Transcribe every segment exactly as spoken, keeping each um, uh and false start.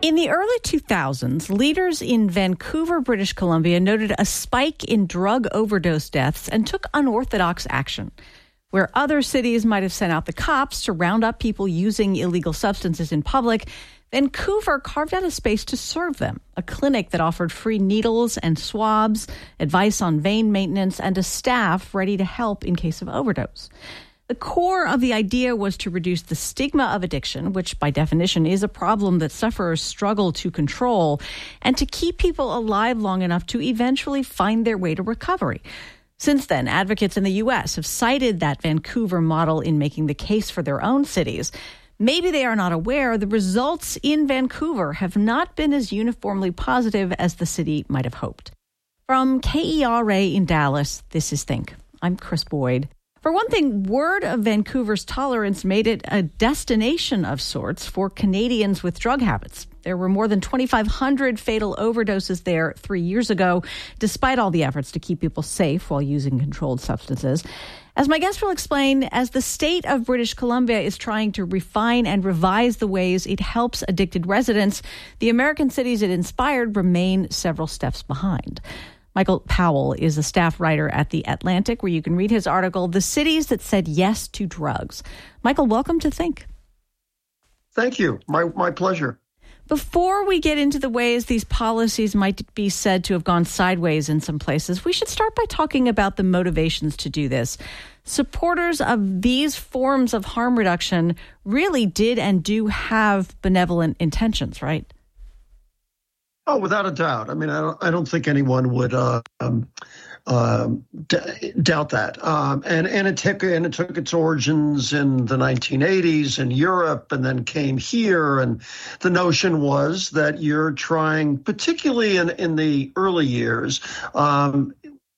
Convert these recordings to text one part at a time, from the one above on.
In the early two thousands, leaders in Vancouver, British Columbia noted a spike in drug overdose deaths and took unorthodox action. Where other cities might have sent out the cops to round up people using illegal substances in public, Vancouver carved out a space to serve them, a clinic that offered free needles and swabs, advice on vein maintenance, and a staff ready to help in case of overdose. The core of the idea was to reduce the stigma of addiction, which by definition is a problem that sufferers struggle to control, and to keep people alive long enough to eventually find their way to recovery. Since then, advocates in the U S have cited that Vancouver model in making the case for their own cities. Maybe they are not aware the results in Vancouver have not been as uniformly positive as the city might have hoped. From K E R A in Dallas, this is Think. I'm Chris Boyd. For one thing, word of Vancouver's tolerance made it a destination of sorts for Canadians with drug habits. There were more than twenty-five hundred fatal overdoses there three years ago, despite all the efforts to keep people safe while using controlled substances. As my guest will explain, as the state of British Columbia is trying to refine and revise the ways it helps addicted residents, the American cities it inspired remain several steps behind. Michael Powell is a staff writer at The Atlantic, where you can read his article, The Cities That Said Yes to Drugs. Michael, welcome to Think. Thank you. My my pleasure. Before we get into the ways these policies might be said to have gone sideways in some places, we should start by talking about the motivations to do this. Supporters of these forms of harm reduction really did and do have benevolent intentions, right? Oh, without a doubt. I mean, I don't, I don't think anyone would uh, um, um, d- doubt that. Um, and and it took and it took its origins in the nineteen eighties in Europe, and then came here. And the notion was that you're trying, particularly in in the early years. Um,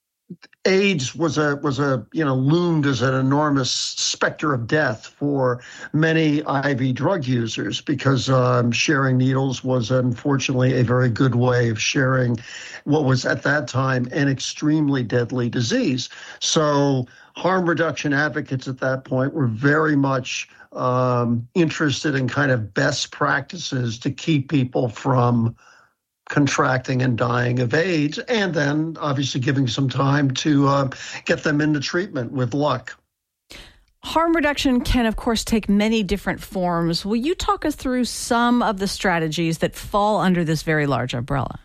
AIDS was a was a you know loomed as an enormous specter of death for many I V drug users because um, sharing needles was unfortunately a very good way of sharing what was at that time an extremely deadly disease. So harm reduction advocates at that point were very much um, interested in kind of best practices to keep people from contracting and dying of AIDS, and then obviously giving some time to uh, get them into treatment with luck. Harm reduction can, of course, take many different forms. Will you talk us through some of the strategies that fall under this very large umbrella?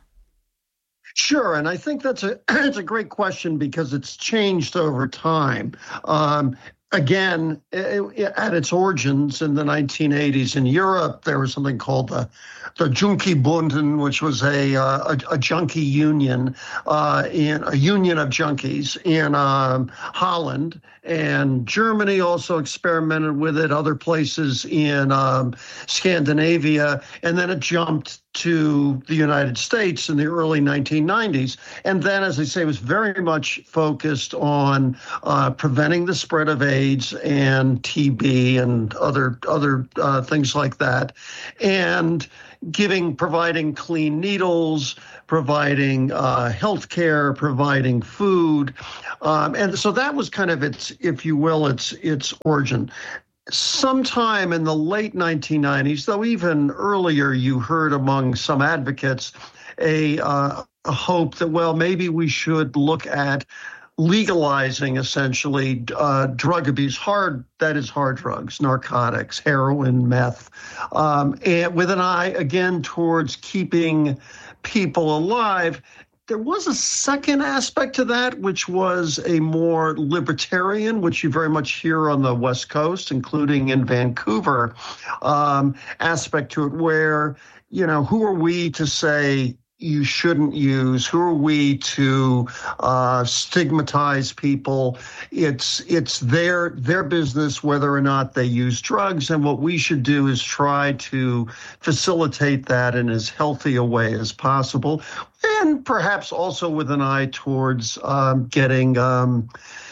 Sure, and I think that's a it's a great question because it's changed over time. Um, Again, at its origins in the nineteen eighties in Europe, there was something called the the Junkie-Bunden, which was a, uh, a a junkie union, uh, in a union of junkies in um, Holland, and Germany also experimented with it. Other places in um, Scandinavia, and then it jumped to the United States in the early nineteen nineties. And then, as I say, was very much focused on uh, preventing the spread of AIDS and T B and other other uh, things like that, and giving, providing clean needles, providing uh, health care, providing food. Um, and so that was kind of its, if you will, its its origin. Sometime in the late nineteen nineties, though even earlier, you heard among some advocates a, uh, a hope that, well, maybe we should look at legalizing essentially uh, drug abuse, hard, that is hard drugs, narcotics, heroin, meth, um, and with an eye, again, towards keeping people alive. There was a second aspect to that, which was a more libertarian, which you very much hear on the West Coast, including in Vancouver, um, aspect to it where, you know, who are we to say you shouldn't use? Who are we to uh, stigmatize people? It's it's their their business whether or not they use drugs, and what we should do is try to facilitate that in as healthy a way as possible, and perhaps also with an eye towards um, getting um,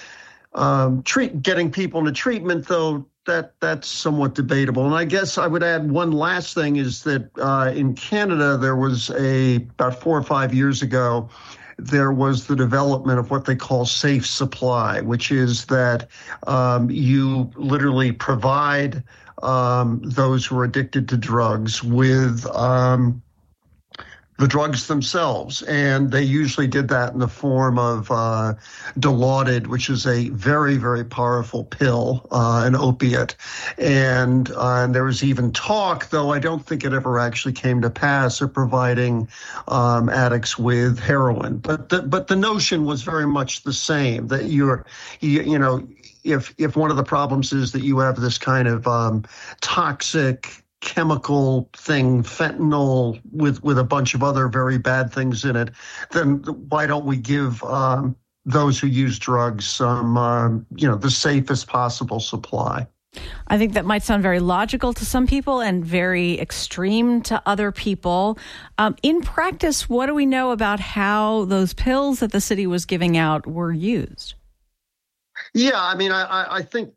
um, treat getting people into treatment, though. That that's somewhat debatable. And I guess I would add one last thing is that uh, in Canada, there was a, about four or five years ago, there was the development of what they call safe supply, which is that um, you literally provide um, those who are addicted to drugs with um, the drugs themselves. And they usually did that in the form of uh, Dilaudid, which is a very, very powerful pill, uh, an opiate. And, uh, and there was even talk, though I don't think it ever actually came to pass, of providing um, addicts with heroin. But the, but the notion was very much the same, that you're, you, you know, if if one of the problems is that you have this kind of um, toxic chemical thing, fentanyl, with, with a bunch of other very bad things in it, then why don't we give um, those who use drugs some, um, you know, the safest possible supply? I think that might sound very logical to some people and very extreme to other people. Um, in practice, what do we know about how those pills that the city was giving out were used? Yeah, I mean, I, I, I think...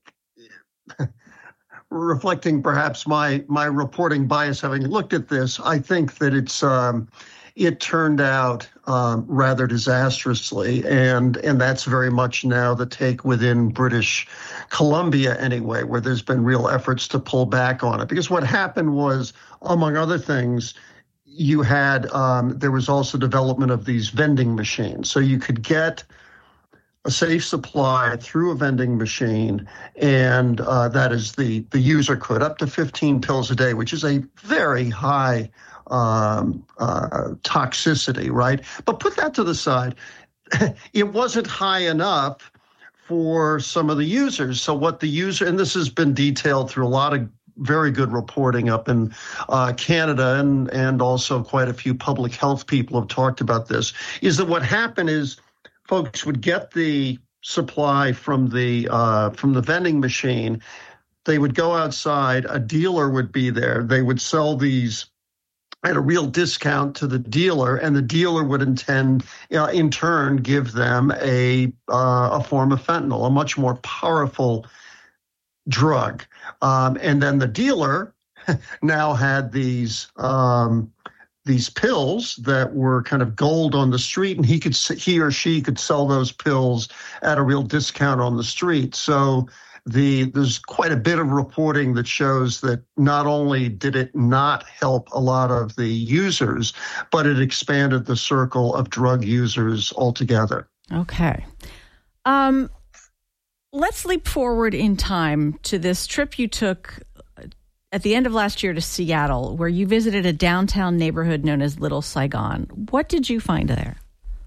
reflecting perhaps my my reporting bias, having looked at this, I think that it's um, it turned out um, rather disastrously, and and that's very much now the take within British Columbia anyway, where there's been real efforts to pull back on it. Because what happened was, among other things, you had um, there was also development of these vending machines, so you could get a safe supply through a vending machine, and uh, that is the, the user could, up to fifteen pills a day, which is a very high um, uh, toxicity, right? But put that to the side. It wasn't high enough for some of the users. So what the user, and this has been detailed through a lot of very good reporting up in uh, Canada, and, and also quite a few public health people have talked about this, is that what happened is folks would get the supply from the uh, from the vending machine. They would go outside. A dealer would be there. They would sell these at a real discount to the dealer, and the dealer would intend, uh, in turn, give them a uh, a form of fentanyl, a much more powerful drug. Um, and then the dealer now had these. Um, these pills that were kind of gold on the street, and he could he or she could sell those pills at a real discount on the street. So the there's quite a bit of reporting that shows that not only did it not help a lot of the users, but it expanded the circle of drug users altogether. Okay. Um, let's leap forward in time to this trip you took at the end of last year to Seattle, where you visited a downtown neighborhood known as Little Saigon. What did you find there?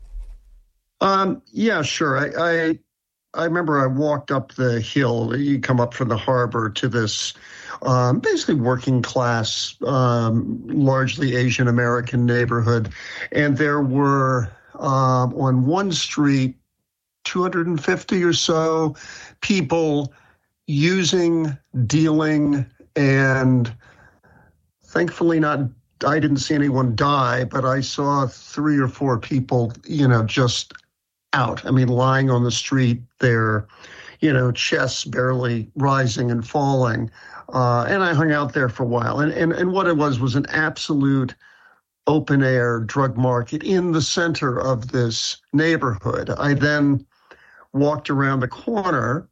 Um, yeah, sure. I, I I remember I walked up the hill. You come up from the harbor to this um, basically working class, um, largely Asian American neighborhood, and there were um, on one street two hundred fifty or so people using, dealing, and thankfully not, I didn't see anyone die, but I saw three or four people, you know, just out. I mean, lying on the street, their, you know, chests barely rising and falling. Uh, and I hung out there for a while. And, and, and what it was was an absolute open air drug market in the center of this neighborhood. I then walked around the corner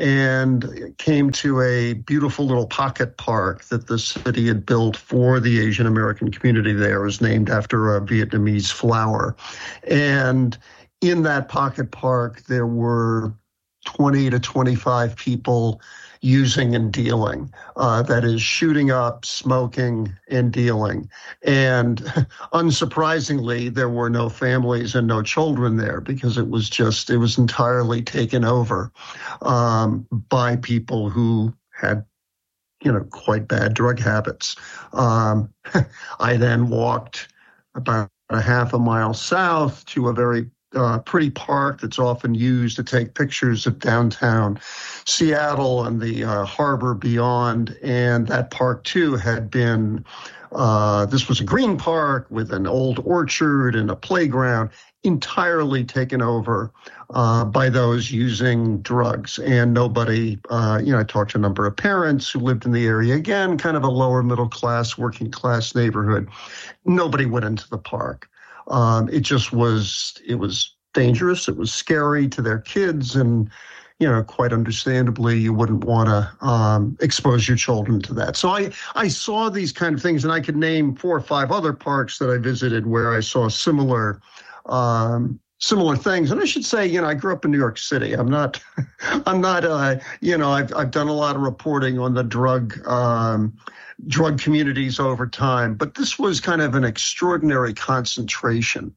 and came to a beautiful little pocket park that the city had built for the Asian American community there. It was named after a Vietnamese flower. And in that pocket park, there were twenty to twenty-five people using and dealing. Uh, that is, shooting up, smoking, and dealing. And unsurprisingly, there were no families and no children there, because it was just, it was entirely taken over um, by people who had, you know, quite bad drug habits. Um, I then walked about a half a mile south to a very Uh, pretty park that's often used to take pictures of downtown Seattle and the uh, harbor beyond. And that park, too, had been, uh, this was a green park with an old orchard and a playground, entirely taken over uh, by those using drugs. And nobody, uh, you know, I talked to a number of parents who lived in the area, again, kind of a lower middle class, working class neighborhood. Nobody went into the park. Um, it just was, it was dangerous. It was scary to their kids. And, you know, quite understandably, you wouldn't want to um, expose your children to that. So I, I saw these kind of things, and I could name four or five other parks that I visited where I saw similar um, similar things. And I should say, you know, I grew up in New York City. I'm not, I'm not, uh, you know, I've I've done a lot of reporting on the drug um, drug communities over time, but this was kind of an extraordinary concentration.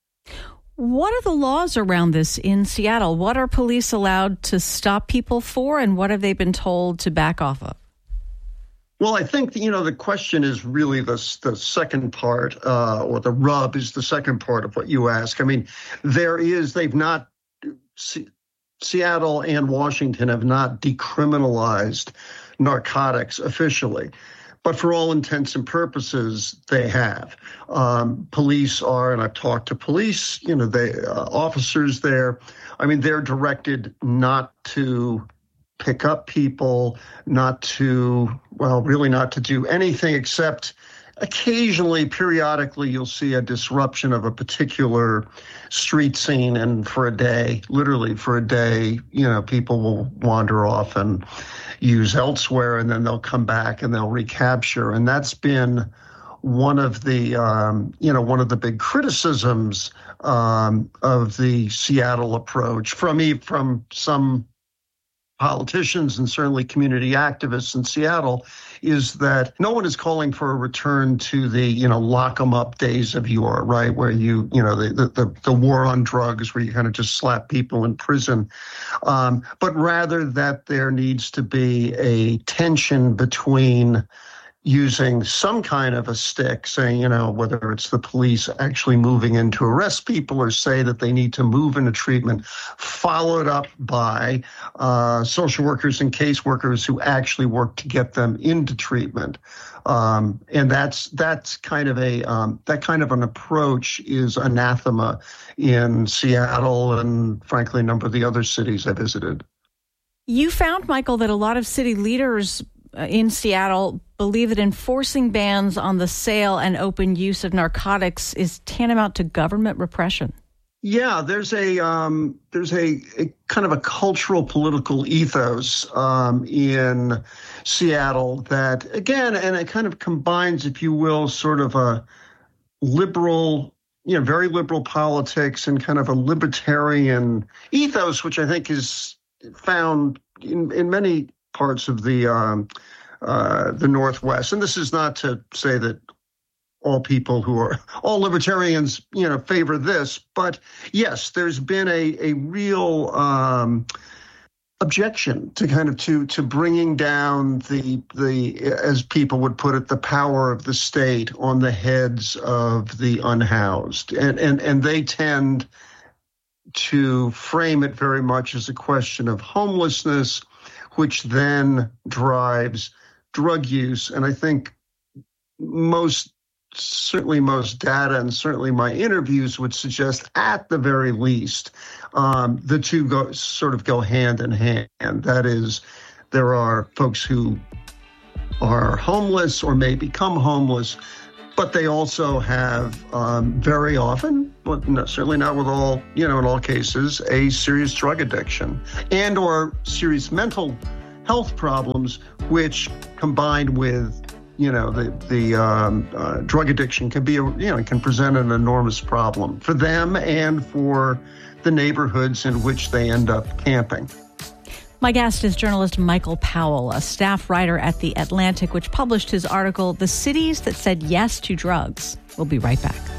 What are the laws around this in Seattle? What are police allowed to stop people for, and what have they been told to back off of? Well, I think, you know, the question is really the, the second part, uh, or the rub is the second part of what you ask. I mean, there is, they've not, C- Seattle and Washington have not decriminalized narcotics officially. But for all intents and purposes, they have. Um, police are, and I've talked to police, you know, they uh, officers there. I mean, they're directed not to pick up people, not to, well, really not to do anything except occasionally, periodically, you'll see a disruption of a particular street scene. And for a day, literally for a day, you know, people will wander off and use elsewhere, and then they'll come back and they'll recapture. And that's been one of the, um, you know, one of the big criticisms um, of the Seattle approach from me, from some politicians and certainly community activists in Seattle, is that no one is calling for a return to the, you know, lock 'em up days of yore, right? Where you, you know, the, the, the war on drugs, where you kind of just slap people in prison. Um, but rather that there needs to be a tension between using some kind of a stick, saying, you know, whether it's the police actually moving in to arrest people or say that they need to move into treatment, followed up by uh, social workers and caseworkers who actually work to get them into treatment. Um, and that's that's kind of a um, that kind of an approach is anathema in Seattle and, frankly, a number of the other cities I visited. You found, Michael, that a lot of city leaders in Seattle believe that enforcing bans on the sale and open use of narcotics is tantamount to government repression. Yeah, there's a um, there's a, a kind of a cultural political ethos um, in Seattle that, again, and it kind of combines, if you will, sort of a liberal, you know, very liberal politics and kind of a libertarian ethos, which I think is found in, in many parts of the um, uh, the Northwest. And this is not to say that all people who are, all libertarians, you know, favor this. But yes, there's been a, a real um, objection to kind of to to bringing down the, the, as people would put it, the power of the state on the heads of the unhoused. And, and, and they tend to frame it very much as a question of homelessness, which then drives drug use. And I think most, certainly most data and certainly my interviews would suggest at the very least, um, the two go sort of go hand in hand. That is, there are folks who are homeless or may become homeless, but they also have um, very often, but no, certainly not with all, you know, in all cases, a serious drug addiction and or serious mental health problems, which combined with, you know, the the um, uh, drug addiction can be, a, you know, can present an enormous problem for them and for the neighborhoods in which they end up camping. My guest is journalist Michael Powell, a staff writer at The Atlantic, which published his article, The Cities That Said Yes to Drugs. We'll be right back.